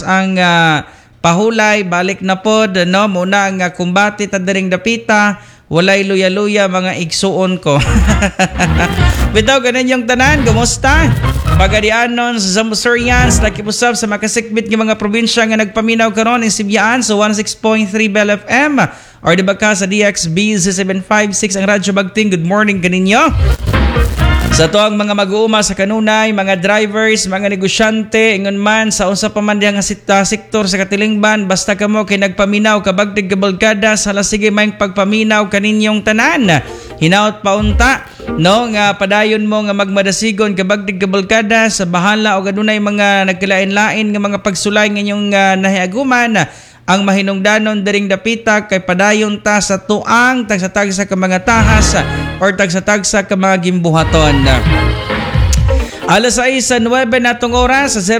gawas ang pahulay balik na pod no muna ang kumbati ta diring dapita walay luya-luya mga igsuon ko. Bitaw ganan yung tanan, kumusta? Pagadianon sa Zamosurians, nakipusab sa makasikbit ng mga probinsya nga nagpaminaw karon ng Sibyaan sa 16.3 Bell FM or di ba ka sa DXB 756 ang Radyo Bagting. Good morning kaninyo. Sa to ang mga mag-uuma sa kanunay, mga drivers, mga negosyante, ingon man sa unsa pa man diyang sektor sa Katilingban, basta kamo kay nagpaminaw kabagdig kabalkada sa sige may pagpaminaw kaninyong tanan. Hinaot paunta no nga padayon mo nga magmadasigon kabagdig kabalkada sa bahala o adunay mga nagkalain-lain nga mga pagsulay ngayong nahiaguman. Ang mahinungdanon diring dapita kay padayon ta sa tuang tagsa-tagsa ka mga tahas or tagsa-tagsa ka mga gimbuhaton. Alas 6:09 natong oras sa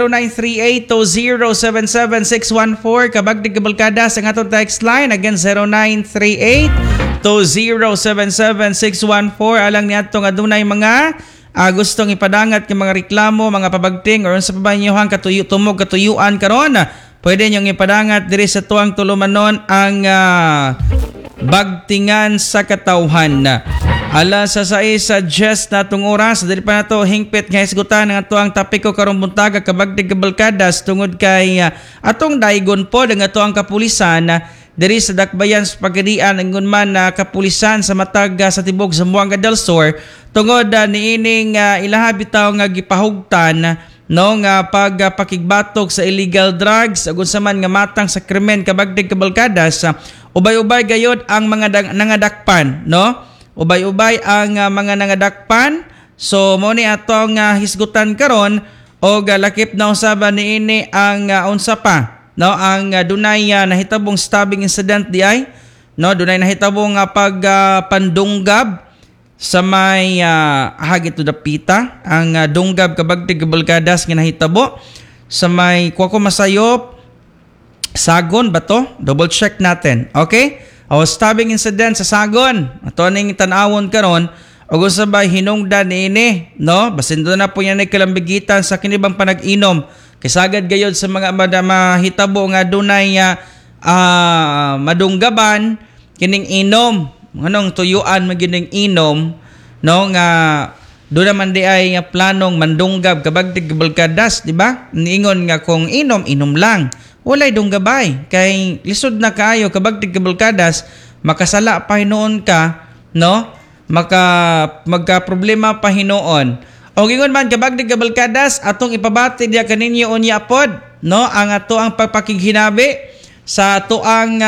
0938-077-614 kabagdig kabalkada sa atong text line again 0938-077-614 alang niadtong adunay mga gustong ipadangat ng mga reklamo, mga pabagting or sa pabanyohang katuyuan karon. Pwede niyong ipadangat diri sa tuang tulumanon ang bagtingan sa katawhan. Alas sa 6 sa just natong oras, dili pa nato hingpit nga isgutan ang tuang topiko karong buntaga kabagdig kabalkadas tungod kay atong daygon po ang tuang kapulisan diri sa Dakbayan sa Pagadian ingon man kapulisan sa matag sa tibok Zamboanga del Sur tungod niining ilaha bitaw nga gipahugtan no nga pagpakigbatok sa illegal drugs ug unsa man nga matang sa krimen kabagdig kabalkadas ubay-ubay gayod ang mga nangadakpan no ubay-ubay ang mga nangadakpan so mo ni atong hisgutan karon og lakip na usaban niini ang unsa pa no ang dunay nahitabong stabbing incident di ay no dunay nahitabong pagpandunggab sa may hagit to dapita ang dunggab kabagdig kabalkadas nga nahitabo sa may kuwako masayop Sagon ba to? Double check natin. Okay? O stabbing incident sa Sagon. Ato ning tan-awon karon og usabay hinungdan niini, no? Basin do na po yan kalambigitan sa kinibang panag-inom. Kay sagad gayod sa mga mahitabo nga dunay madunggaban kining inom. Nganong tuyuan magining inom no nga do naman di ay planong mandunggab kabagdig kabalkadas, di ba? Niingon nga kung inom lang. Walay dunggabay kay lisod na kaayo kabagdig kabalkadas makasala pa hinuon ka no magka problema pa hinuon o gingon man kabagdig kabalkadas atong ipabati dia kaninyo unya pod no ang ato ang pagpakighinabi sa atoang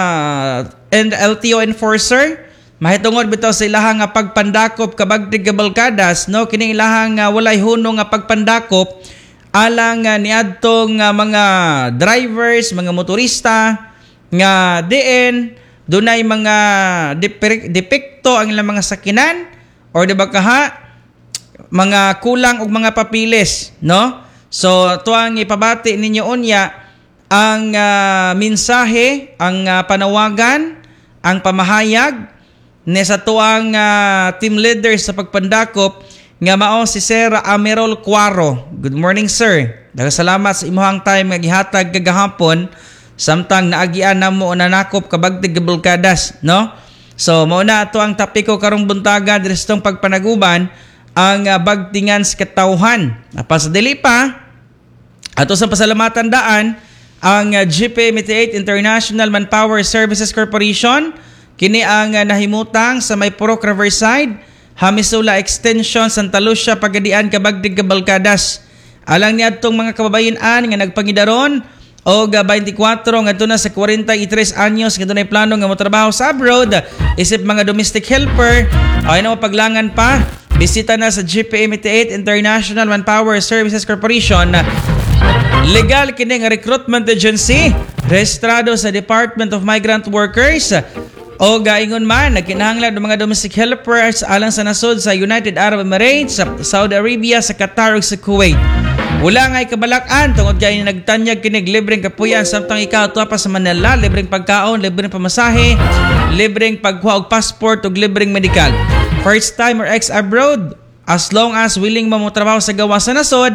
LTO enforcer mahitungod bitaw sa ilahang pagpandakop kabagdig kabalkadas no kini ilahang walay hunong nga pagpandakop alang niadtong mga drivers, mga motorista nga diin dunay mga depekto ang ilang mga sakinan or di ba kaha mga kulang og mga papilis no so tuang ipabati ninyo unya ang mensahe ang panawagan ang pamahayag ni sa tuang team leader sa pagpandakop nga mao si Sir Amerol Cuaro. Good morning sir. Daghang sa imuhang time nga gihatag kagahapon samtang naagian namo nanakop kabagdig kabalkadas, no? So mao na ato ang topiko karong buntaga diri sa pagpanaguban ang bagtingan sa katawhan. Apas dili pa ato sa pasalamatan daan ang GPA-88 International Manpower Services Corporation kini ang nahimutang sa may Purok Riverside Hamisula Extension, Santa Lucia, Pagadian, kabagdig kabalkadas. Alang niadtong mga kababayan-an nga nagpangidaron o 24 ngadto na sa 43 anyos nga dunay plano nga motrabaho sa abroad isip mga domestic helper ay na paglangan pa bisita na sa GPA-88 International Manpower Services Corporation. Legal kini nga recruitment agency rehistrado sa Department of Migrant Workers o gaingon man nagkinahanglan ng mga domestic helpers alang sa nasod sa United Arab Emirates, sa Saudi Arabia, sa Qatar ug sa Kuwait. Wala ngay kabalakan tungod kay nagtanyag kinig libreng kapuyan samtang ikaw tuwa pa sa Manila, libreng pagkaon, libreng pamasahe, libreng pagkuha og passport ug libreng medical. First time or ex abroad, as long as willing mo trabaho sa gawa sa nasod,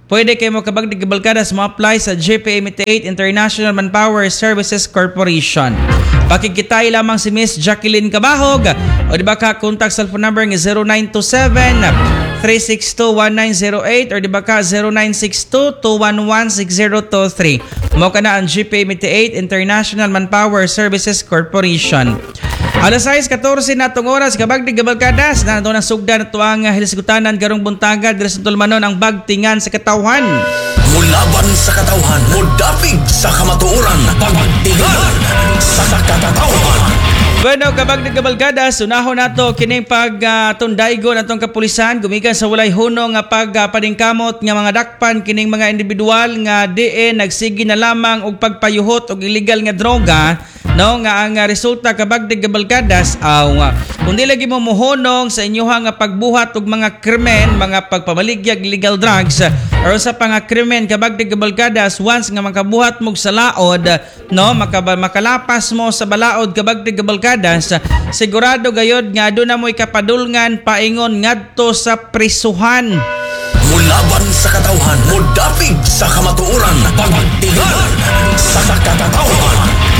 pwede kayo mo kabagdig kabalkadas mo apply sa GP88 International Manpower Services Corporation. Pakikitay lamang si Miss Jacqueline Cabahog o di ba ka contact cellphone number ng 0927-362-1908 or di ba ka 0962-211-6023. Mo ka na ang GP88 International Manpower Services Corporation. Alas 6:14 na itong oras, kabagdig kabalkadas na doon ang sugda na ito ang hilisgutanan karong buntaga dahil sa tulmanon ang bagtingan sa katawhan. Mulaban sa katawhan, mudapig sa kamatuoran, pagtingan sa katawhan. Bueno, kabagdig kabalkadas, unahon nato kining pagtundaygon atong kapulisan gumikan sa walay hunong nga pagpaningkamot nga mga dakpan kining mga individual nga diin nagsigi na lamang og pagpayuhot og illegal nga droga, no, nga ang resulta kabagdig kabalkadas kung di lagi mo muhunong sa inyoha nga pagbuhat og mga krimen, mga pagpamaligyag illegal drugs or sa pang krimen kabagdig kabalkadas, once nga makabuhat mo sa laod, no, makalapas mo sa balaod kabagdig kabalkadas, sigurado gayod nga doon na mo'y kapadulngan paingon ngadto sa prisuhan. Mulaban sa katawhan, mudapig sa kamatuoran, pagtingan sa katawhan.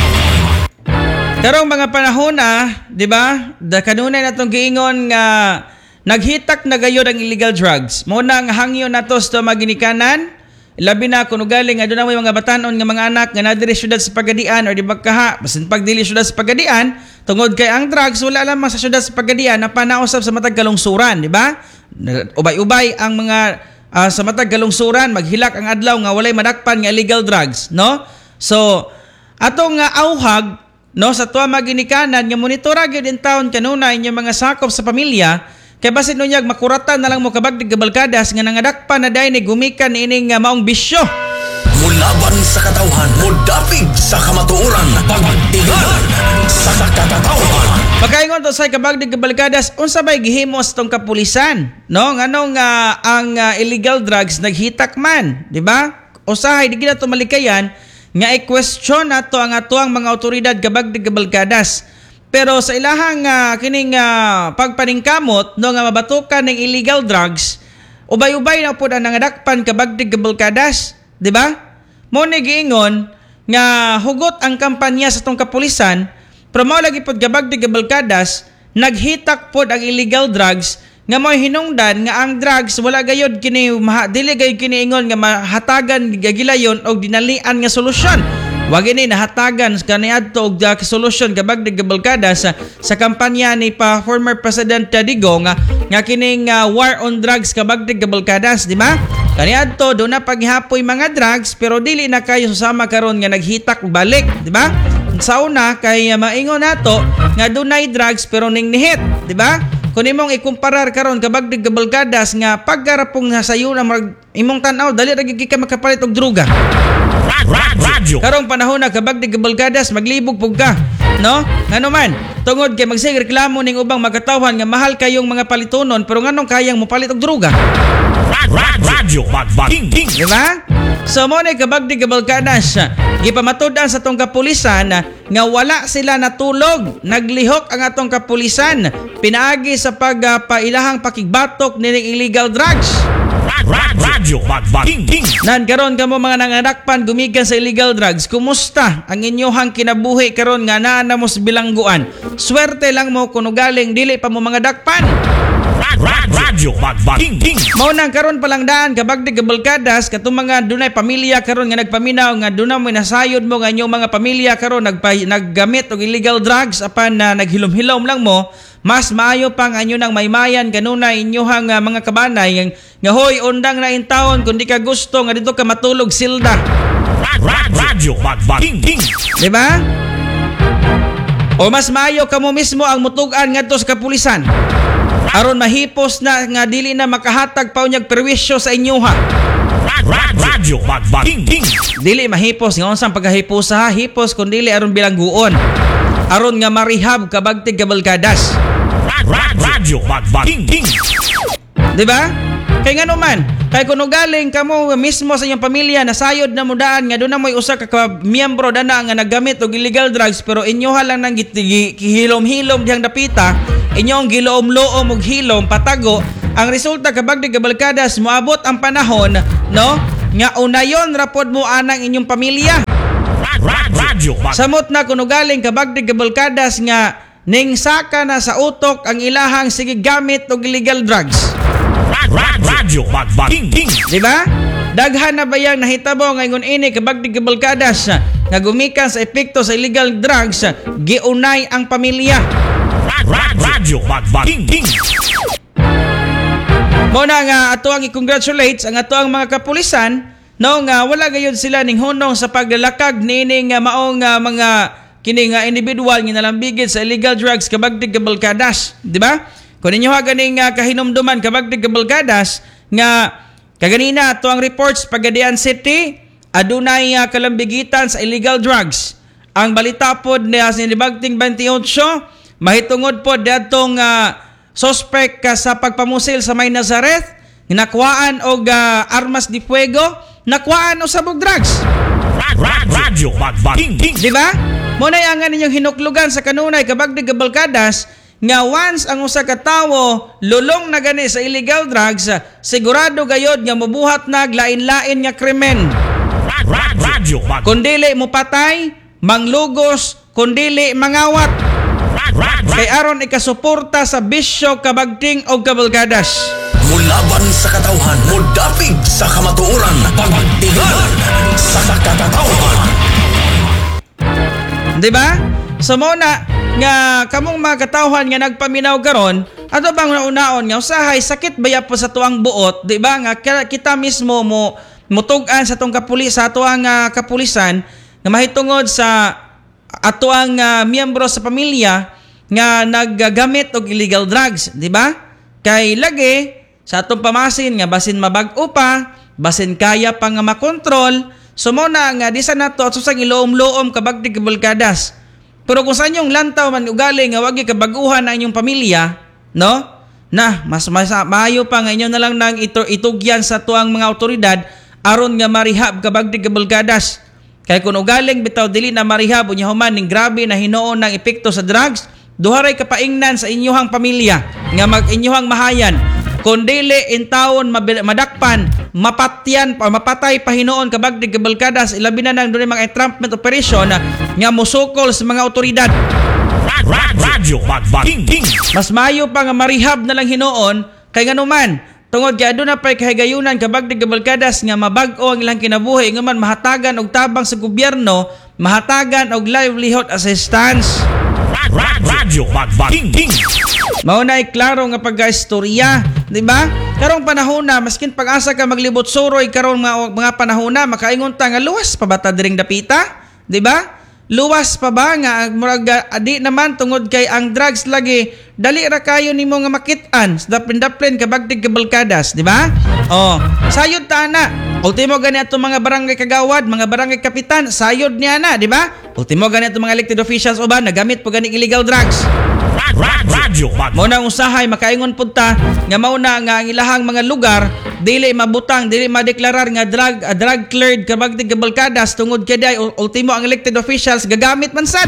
Karong mga panahon di ba? Kanunay natong giingon nga naghitak na gayod ang illegal drugs. Muna ang hangyo nato sa maginikanan. Labi na kung ugaling nga doon na may mga batanon nga mga anak nga nadiri syudad sa Pagadian or di ba kaha, basin pagdili syudad sa Pagadian, tungod kay ang drugs wala lamang sa syudad sa Pagadian na panausap sa matag kalungsuran, di ba? Ubay-ubay ang mga sa matag kalungsuran, maghilak ang adlaw nga walay madakpan nga illegal drugs, no? So, atong auhag, no, sa tuwa maginikanan nga monitora gyud in taon kanunay inyong mga sakop sa pamilya. Kaya basin nun niyag makuratan na lang mo kabagdig kabalkadas nga nangadakpan na dahil gumikan ining maong bisyo. Mulaban sa katawhan, mudapig sa kamatuoran, pagtingan sa katawhan. Pagkaingon to sa kabagdig kabalkadas, unsa bay gihimos tong kapulisan, no? Nganong ang illegal drugs naghitak man, di ba? Usahay di gina to malikayan nga i-question nato ang atuang mga otoridad kabagdig kabalkadas. Pero sa ilahang kining pagpaningkamot no nga mabatukan ng illegal drugs, ubay-ubay na po na nangadakpan kabagdig kabalkadas, di ba? Mo ni giingon nga hugot ang kampanya sa tong kapulisan, pero mao lagi pod kabagdig kabalkadas, naghitak pod ang illegal drugs nga mo'y hinungdan nga ang drugs wala gayod kini dili gayod kini ingon nga mahatagan gagilayon og dinalian nga solusyon. Wag ini nahatagan kaniadto og solusyon kabagdig kabalkadas sa kampanya ni former President Digong nga kining war on drugs kabagdig kabalkadas, di ba? Kaniadto do na paghihapoy mga drugs pero dili na kayo susama karon nga naghitak balik, di ba? Sa una kay maingon nato nga dunay drugs pero ning nihit, di ba? Kung imong ikumparar karon kabagdig kabalkadas nga paggarapong sayo na imong tan-aw dali ra gyud ka makapalit og droga. Karong panahon na kabagdig kabalkadas maglibog pug ka, no? Ngano man tungod kay magsig reklamo ning ubang magkatawhan nga mahal kayong mga palitonon pero nganong kayang mopalit og droga. Di ba? So mo ni kabagdig kabalkadas gipamatud-an sa tong kapulisan nga wala sila natulog, naglihok ang atong kapulisan pinaagi sa pagpailahang pakigbatok nining illegal drugs. Nan karon kamo mga nangadakpan gumikan sa illegal drugs, kumusta ang inyohang kinabuhi karon nga naa na mo sa bilangguan? Swerte lang mo kuno galing dili pa mo mga dakpan. Mao nang karon pa lang daan kabagdig kabalkadas katong mga dunay pamilya karon nga nagpaminaw nga dunay mo nasayod mo nga inyong mga pamilya karon naggamit og illegal drugs apan naghilom-hilom lang mo. Mas maayo pa nga inyo nang maymayan kanunay inyohang mga kabanay nga hoy undang na in taon kung di ka gusto nga dito ka matulog silda. Di ba? O mas maayo ka mo mismo ang mutugan ngadto sa kapulisan aron mahipos na nga dili na makahatag pa unyag perwisyo sa inyoha. Dili mahipos nga unsang paghahipos sa hipos kun dili aron bilangguon aron nga marihab kabagtig kabalkadas. Diba? Kay ngano man, kay kuno galing kamo mismo sa inyong pamilya nasayod na mudaan nga doon na mo'y usa ka miyembro dana nga naggamit og illegal drugs pero inyoha lang nang gihilom-hilom dihang dapita, inyong giloom-loom og hilom patago ang resulta kabagdi kabalkadas moabot ang panahon, no, nga unayon rapod mo anang inyong pamilya. Samot na kuno galing kabagdi kabalkadas nga ning saka na sa utok ang ilahang sige gamit og illegal drugs. Di ba? Daghan na bayang nahitabo ngayon ini kabagdi kabalkadas nga gumikan sa epekto sa illegal drugs, giunay ang pamilya. Muna nga ato ang i-congratulate ang ato ang mga kapulisan, no, nga wala gayud sila ning hunong sa paglalakag nining maong mga kini nga individual nga nalambigit sa illegal drugs kabagdi kabalkadas, di ba? Kung ninyo ganing kahinumduman kabagdi kabalkadas nga kaganina ato ang reports Pagadian City adunay kalambigitan sa illegal drugs. Ang balita pod ni Nibagting 28 mahitungod pod datong suspect sa pagpamusil sa May Nazareth, nakuhaan og armas de fuego, nakuhaan og sabog drugs. Di ba? Muna ang ninyong hinuklugan sa kanunay kabagdi kabalkadas nga once ang usa ka tawo lulong na gani sa illegal drugs, sigurado gayod nga mabuhat nag lain-lain nga krimen. Kundili mo patay, manglugos, kundili mangawat. Kay aron ikasuporta sa bisyo kabagting og kabalkadas. Mulaban sa katawhan, mudapig sa kamatuoran, pagtiglan sa katawhan. Di ba? So muna nga kamong mga katawhan nga nagpaminaw karon, ato bang naunaon nga usahay sakit baya po sa tuang buot, di ba? Nga kita mismo mo mutug-an sa tong sa tuang kapulisan nga mahitungod sa ato ang miyembro sa pamilya nga naggamit og illegal drugs, di ba? Kay lagi sa atong pamasin nga basin mabag-o pa, basin kaya pa nga makontrol, sumuna nga di sa nato at susang iloom-loom kabagdi kabalkadas. Pero kung sa inyong lantaw man ugali nga wagi kabaguhan ang inyong pamilya, no? Mas maayo pa nga inyo na lang nang itugyan sa tuang mga otoridad aron nga marihab kabagdi kabalkadas. Kay kung ugaling bitaw dili na marihab unya human ning grabe na hinuon ng epekto sa drugs, duharay kapaingnan sa inyong pamilya nga mag-inyong mahayan. Kung dili intawon madakpan, mapatyan pa, mapatay pa hinuon kabagdi kabalkadas, ilabi na nang doon mga entrapment operation nga musukol sa mga otoridad. Mas mayo pa nga marihab na lang hinuon kay nganuman tungod kay aduna pay kahigayunan kabagdi kabalkadas nga mabag-o ang ilang kinabuhi ngaman mahatagan og tabang sa gobyerno, mahatagan og livelihood assistance. Maunay klaro nga pagka-istorya, di ba? Karong panahon na maskin pag-asa ka maglibot suroy karong mga panahon na makaingon ta nga luwas pa ba ta diring dapita, di ba? Luwas pa ba nga murag adi naman tungod kay ang drugs lagi dali ra kayo nimo nga makit-an sa daplin kabagdig kabalkadas, di ba? Oh, sayod ta na. Ultimo gani ato mga barangay kagawad, mga barangay kapitan, sayod niya na, di ba? Ultimo gani ato mga elected officials uban nagamit po gani illegal drugs. Muna usahay makaingon punta nga mauna nga ang ilahang mga lugar dili mabutang, dili madeklarar nga drug cleared kabagdig kabalkadas tungod kay day ultimo ang elected officials gagamit man sad.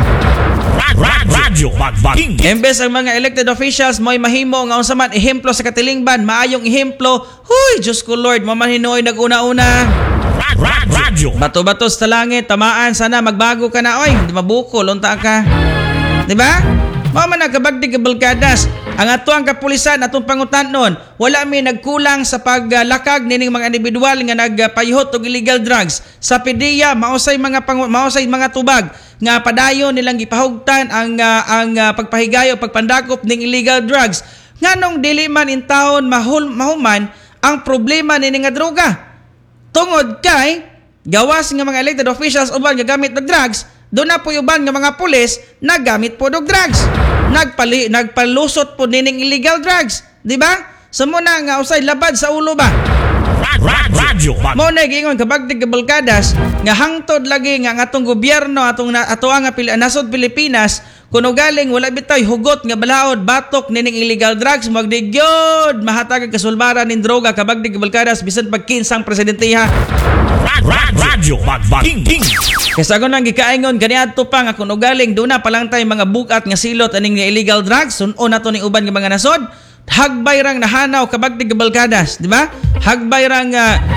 Imbes ang mga elected officials mo'y mahimo nga unsa man ehemplo sa katilingban, maayong ehemplo. Huy, Diyos ko Lord, mamahinoy nag-una-una. Bato-bato sa langit, tamaan, sana magbago ka na. Oy, hindi mabukol, unta ka. Diba? Mama na kabagdig kabalkadas. Ang ato ang kapulisan, atong pangutanon, wala mi nagkulang sa paglakag nining mga individual nga nagpayhot og illegal drugs. Sa PDEA, mausay mga tubag nga padayon nilang gipahugtan ang pagpahigayo, pagpandakop ning illegal drugs. Nganong dili man in taon mahuman ang problema nining nga droga. Tungod kay gawas nga mga elected officials uban nga gamit og drugs, doon na po uban nga mga pulis nagamit po og drugs. Nagpalusot po nining illegal drugs, di ba? So muna nga usay labad sa ulo ba? Mo na gingon kabagdig kabalkadas nga hangtod lagi nga atong gobyerno ato ang nasod Pilipinas kuno galing wala bitaw hugot nga balaod batok nining illegal drugs magdigyod mahatag kasulbaran ning droga kabagdig kabalkadas bisan pag kinsang presidentiha. Kaysa kung nang gikaingon kaniadto pa nga kuno galing doon na palang tayo mga bukat nga silot aning illegal drugs sunon nato ning uban nga mga nasod hagbay rang nahanaw kabagdig balkadas, di ba? Hagbay rang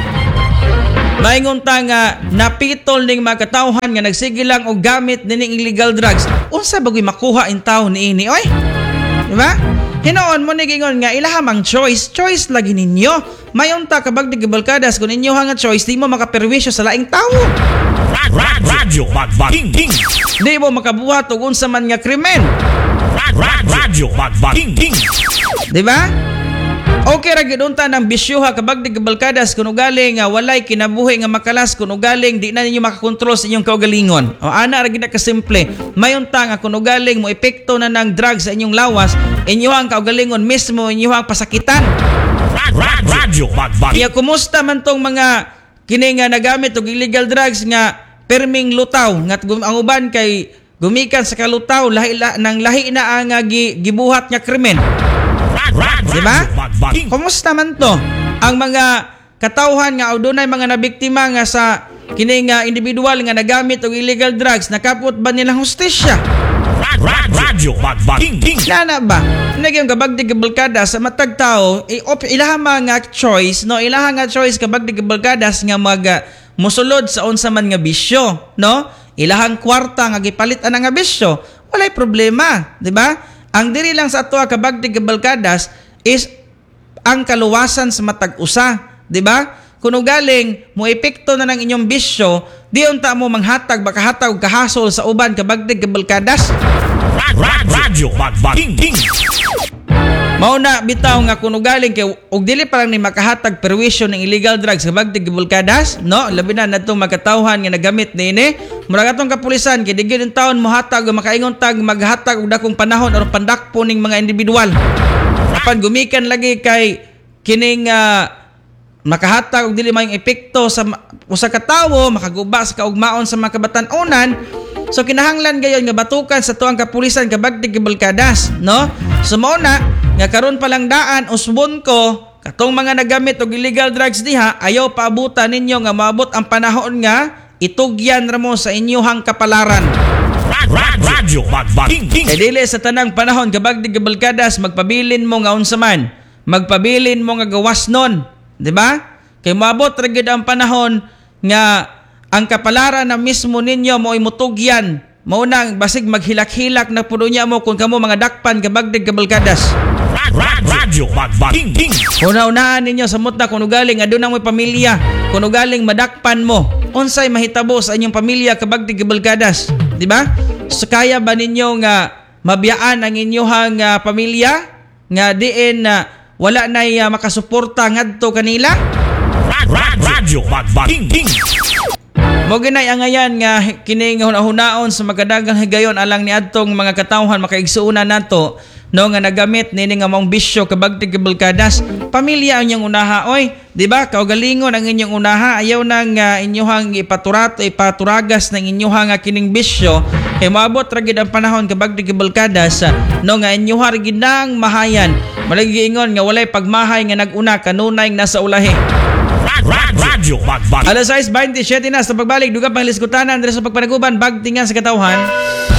maingon ta nga napitol ning mga katawhan nga nagsige lang og gamit nining illegal drugs. Unsa bagoy makuha in tawo niini oy? Di ba? Hinoon mo ni gingon nga ilahamang choice lagi ninyo. Mayon ta kabagdig balkadas kung inyo nga choice di mo makaperwisyo sa laing tawo. Radyo Bagbaking. Di mo makabuhat og unsa man nga krimen. Radyo Bagbaking. Di ba? Okay ra gid unta ng bisyoha kabagdig balkadas kuno galing nga walay kinabuhi nga makalas kuno galing di na ninyo makakontrol sa inyong kaugalingon. O ana ra gid ka simple. Mayon ta nga kuno galing mo epekto na ng drugs sa inyong lawas, inyong kaugalingon mismo inyong pasakitan. Radyo Bagbaking. Iya kumusta man tong mga kini nga nagamit og illegal drugs nga perming lutaw nga ang uban kay gumikan sa kalutaw lahi na ang gibuhat nga krimen. Diba? Kumusta man to? Ang mga katawhan nga o dunay mga nabiktima nga sa kini nga individual nga nagamit og illegal drugs, nakapot ba nilang hustisya? Radyo Bagbaking. Nana ba? Nagyang kabagdig balkada sa matag tao, ilaha mga choice, no? Ilaha nga choice kabagdig balkadas nga musulod sa unsa man nga bisyo, no? Ilahang kwarta nga gipalitan nga bisyo, walay problema, di ba? Ang diri lang sa ato kabagdig balkadas is ang kaluwasan sa matag usa, di ba? Kuno galing mo epekto na ng inyong bisyo, di unta mo manghatag bakahatag kahasol sa uban kabagdig balkadas. Radyo Bagbaking. Mao na bitaw nga kuno galing kay og dili pa lang ni makahatag perwisyo ng illegal drugs kabagdig balkadas, no? Labi na nadtong magkatawhan nga nagamit niini. Murag atong kapulisan kay digid ang taon mohatag o makaingon tag maghatag og dakong panahon aron pandakpo ning mga individual. Apan gumikan lagi kay kining makahatag og dili mayong epekto sa usa ka tawo, makaguba sa kaugmaon sa mga kabatan-onan. So kinahanglan gayon nga batukan sa tuang kapulisan kabagdig balkadas, no? So mao na nga karon pa lang daan usbon ko katong mga nagamit og illegal drugs diha, ayaw paabutan ninyo nga maabot ang panahon nga itugyan ra mo sa inyohang kapalaran. Radyo Bagbaking. Kay dili sa tanang panahon kabagdig balkadas magpabilin mo nga unsa man, magpabilin mo nga gawas nun, di ba? Kay maabot ra gid ang panahon nga ang kapalaran na mismo ninyo mo imutugyan. Mao nang basig maghilak-hilak na puno niya mo kung kamo mga dakpan kabagdig balkadas. Radyo Bagbaking. Una-unahan ninyo samot na kung galing aduna mo pamilya, kung galing madakpan mo, unsay mahitabo sa inyong pamilya kabagdig balkadas, di ba? So kaya ba ninyo nga mabiyaan ang inyong pamilya nga diin wala na makasuporta ngadto kanila? Radyo Bagbaking. Mo ginay angayan nga kining hunahunaon sa magadagang higayon alang ni adtong mga katawhan makaigsuuna nato no nga nagamit nini nga maong bisyo kabagdig balkadas. Pamilya ang inyong unaha oy, di ba? Kaugalingon ang inyong unaha, ayaw nang inyohang ipaturagas ng inyohang kining bisyo kay maabot ra gid ang panahon kabagdig balkadas no nga inyoha ra gid nang mahayan. Malagiingon nga walay pagmahay nga naguna kanunay nasa ulahi. Radyo Bagbaking. Alas 6:27 na sa pagbalik dugang pang liskutanan diri sa pagpanaguban bagtingan sa katawhan.